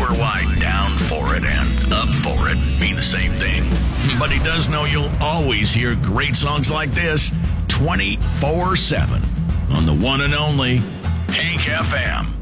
sure why down for it and up for it mean the same thing. But he does know you'll always hear great songs like this 24/7 on the one and only Hank FM.